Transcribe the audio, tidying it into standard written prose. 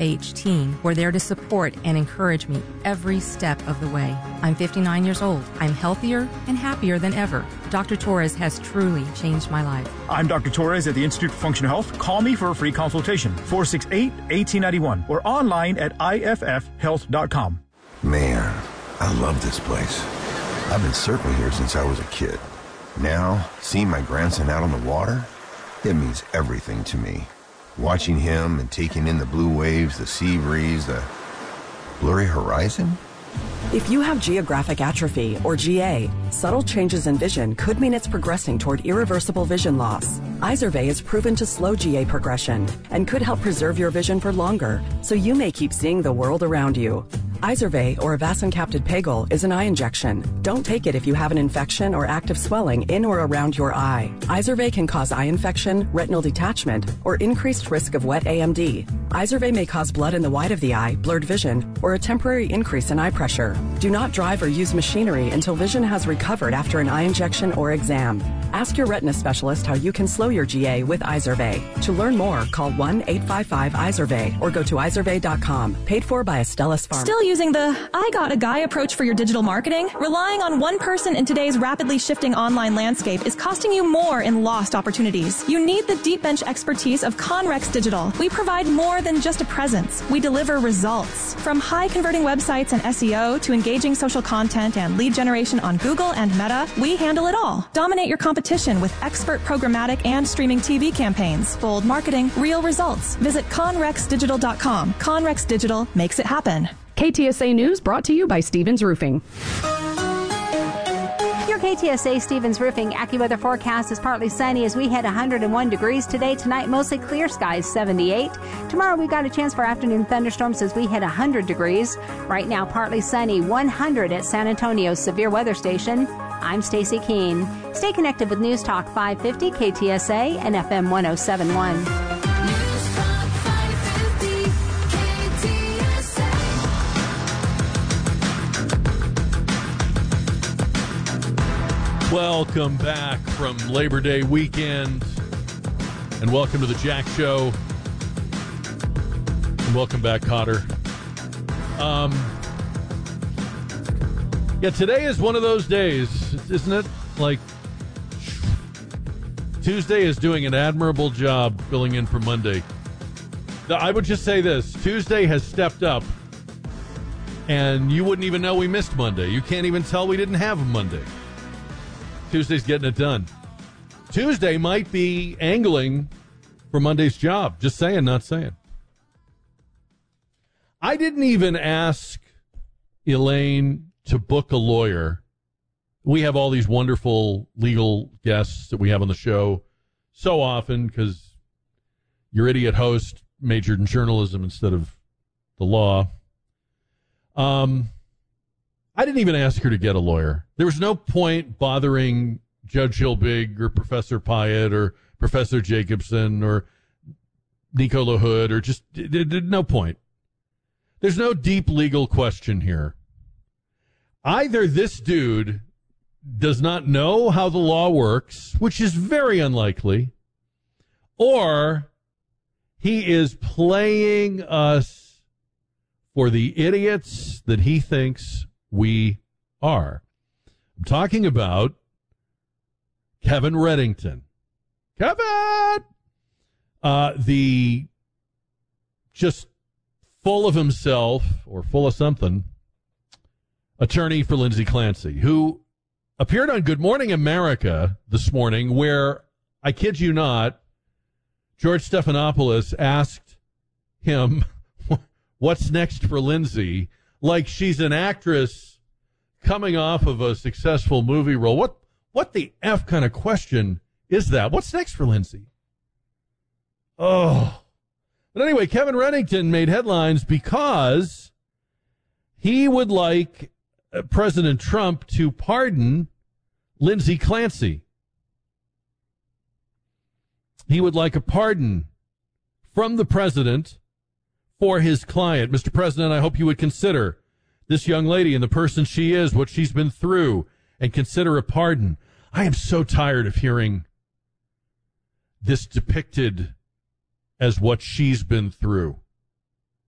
FH team were there to support and encourage me every step of the way. I'm 59 years old. I'm healthier and happier than ever. Dr. Torres has truly changed my life. I'm Dr. Torres at the Institute for Functional Health. Call me for a free consultation, 468-1891, or online at iffhealth.com. Man, I love this place. I've been surfing here since I was a kid. Now, seeing my grandson out on the water, it means everything to me. Watching him and taking in the blue waves, the sea breeze, the blurry horizon. If you have geographic atrophy, or GA, subtle changes in vision could mean it's progressing toward irreversible vision loss. Izervay is proven to slow GA progression and could help preserve your vision for longer, so you may keep seeing the world around you. Izervay, or avacincaptad pegol, is an eye injection. Don't take it if you have an infection or active swelling in or around your eye. Izervay can cause eye infection, retinal detachment, or increased risk of wet AMD. Izervay may cause blood in the white of the eye, blurred vision, or a temporary increase in eye pressure. Do not drive or use machinery until vision has recovered after an eye injection or exam. Ask your retina specialist how you can slow your GA with Izervay. To learn more, call 1-855-IZERVAY or go to izervay.com. Paid for by Astellas Pharma. Still using the I got a guy approach for your digital marketing? Relying on one person in today's rapidly shifting online landscape is costing you more in lost opportunities. You need the deep bench expertise of Conrex Digital. We provide more than just a presence. We deliver results. From high converting websites and SEO to engaging social content and lead generation on Google and Meta, we handle it all. Dominate your competition with expert programmatic and streaming TV campaigns. Bold marketing, real results. Visit conrexdigital.com. Conrex Digital makes it happen. KTSA News brought to you by Stevens Roofing. Your KTSA Stevens Roofing AccuWeather forecast is partly sunny as we hit 101 degrees today. Tonight, mostly clear skies, 78. Tomorrow, we've got a chance for afternoon thunderstorms as we hit 100 degrees. Right now, partly sunny, 100 at San Antonio's severe weather station. I'm Stacy Keene. Stay connected with News Talk 550 KTSA and FM 1071. Welcome back from Labor Day weekend, and welcome to the Jack Show, and welcome back, Cotter. Yeah, today is one of those days, isn't it? Like, Tuesday is doing an admirable job filling in for Monday. I would just say this, Tuesday has stepped up, and you wouldn't even know we missed Monday. You can't even tell we didn't have a Monday. Tuesday's getting it done. Tuesday might be angling for Monday's job. Just saying, not saying. I didn't even ask Elaine to book a lawyer. We have all these wonderful legal guests that we have on the show so often because your idiot host majored in journalism instead of the law. I didn't even ask her to get a lawyer. There was no point bothering Judge Hilbig or Professor Pyatt or Professor Jacobson or Nico LaHood or just no point. There's no deep legal question here. Either this dude does not know how the law works, which is very unlikely, or he is playing us for the idiots that he thinks we are. I'm talking about Kevin Reddington. Kevin! The just full of himself, or full of something, attorney for Lindsay Clancy, who appeared on Good Morning America this morning where, I kid you not, George Stephanopoulos asked him, what's next for Lindsay? Like she's an actress coming off of a successful movie role. What the F kind of question is that? What's next for Lindsay? Oh. But anyway, Kevin Reddington made headlines because he would like President Trump to pardon Lindsay Clancy. He would like a pardon from the president for his client. Mr. President, I hope you would consider this young lady and the person she is, what she's been through, and consider a pardon. I am so tired of hearing this depicted as what she's been through.